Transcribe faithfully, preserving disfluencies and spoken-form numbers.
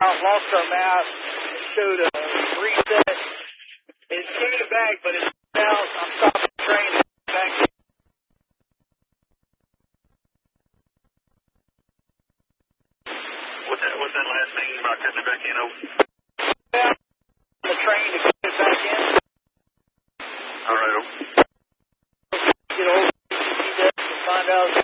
lost our map. It showed a reset. It came back, but it's out. I'm stopping the train back. What's that, what's that last thing about cutting it back in? Oh. Yeah, the train to cut it back in. All right. Get over to find out.